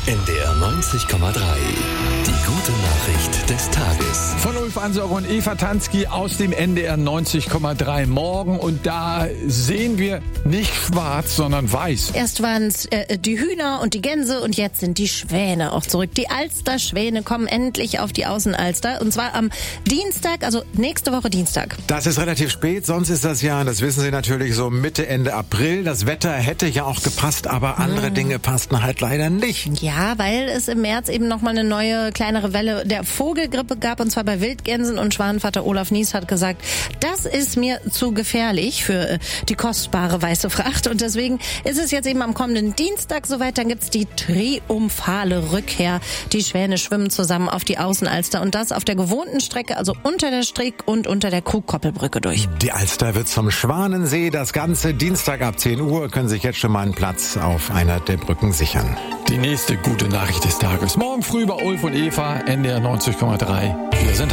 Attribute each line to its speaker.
Speaker 1: NDR 90,3. Die gute Nachricht des Tages.
Speaker 2: Von Ulf Ansorge und Eva Tansky aus dem NDR 90,3 morgen. Und da sehen wir nicht schwarz, sondern weiß.
Speaker 3: Erst waren es die Hühner und die Gänse und jetzt sind die Schwäne auch zurück. Die Alster-Schwäne kommen endlich auf die Außenalster. Und zwar am Dienstag, also nächste Woche Dienstag.
Speaker 4: Das ist relativ spät, sonst ist das ja, das wissen Sie natürlich, so Mitte, Ende April. Das Wetter hätte ja auch gepasst, aber andere Dinge passten halt leider nicht.
Speaker 3: Ja, weil es im März eben nochmal eine neue, kleinere Welle der Vogelgrippe gab, und zwar bei Wildgänsen. Und Schwanenvater Olaf Nies hat gesagt, das ist mir zu gefährlich für die kostbare weiße Fracht. Und deswegen ist es jetzt eben am kommenden Dienstag soweit. Dann gibt's die triumphale Rückkehr. Die Schwäne schwimmen zusammen auf die Außenalster und das auf der gewohnten Strecke, also unter der Strick- und unter der Krugkoppelbrücke durch.
Speaker 4: Die Alster wird zum Schwanensee. Das Ganze Dienstag ab 10 Uhr. Können sich jetzt schon mal einen Platz auf einer der Brücken sichern.
Speaker 2: Die nächste gute Nachricht des Tages. Morgen früh bei Ulf und Eva, NDR 90,3. Wir sind